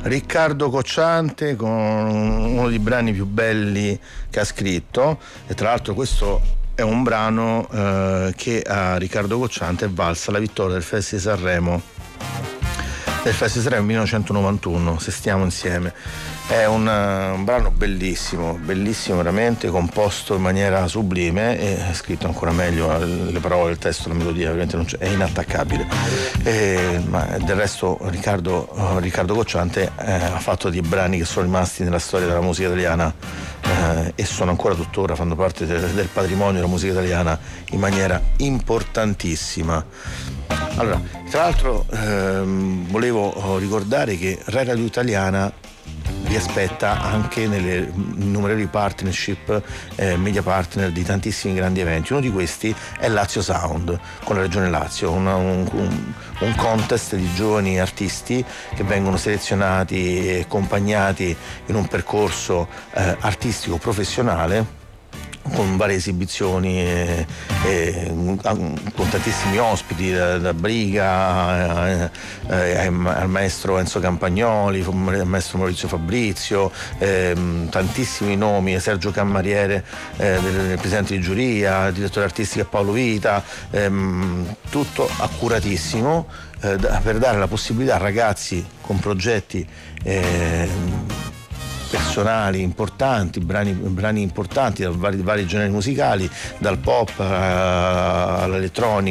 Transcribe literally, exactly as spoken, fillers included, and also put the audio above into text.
Riccardo Cocciante con uno dei brani più belli che ha scritto, e tra l'altro questo è un brano eh, che a Riccardo Cocciante è valsa la vittoria del Festival di Sanremo del Festival di Sanremo millenovecentonovantuno, Se stiamo insieme. È un, un brano bellissimo, bellissimo veramente, composto in maniera sublime e scritto ancora meglio, le parole, il testo, la melodia ovviamente non c'è, è inattaccabile. E, ma del resto Riccardo, Riccardo Cocciante eh, ha fatto dei brani che sono rimasti nella storia della musica italiana eh, e sono ancora tuttora, fanno parte del, del patrimonio della musica italiana in maniera importantissima. Allora, tra l'altro ehm, volevo ricordare che Rai Radio Italiana vi aspetta anche nelle numerose partnership, eh, media partner di tantissimi grandi eventi. Uno di questi è Lazio Sound con la Regione Lazio, una, un, un, un contest di giovani artisti che vengono selezionati e accompagnati in un percorso eh, artistico professionale, con varie esibizioni e, e, con tantissimi ospiti, da, da Briga eh, eh, al maestro Enzo Campagnoli, al maestro Maurizio Fabrizio, eh, tantissimi nomi, Sergio Cammariere, eh, del, del presidente di giuria, il direttore artistico Paolo Vita, ehm, tutto accuratissimo eh, da, per dare la possibilità a ragazzi con progetti eh, personali importanti, brani, brani importanti da vari, vari generi musicali, dal pop all'elettronica,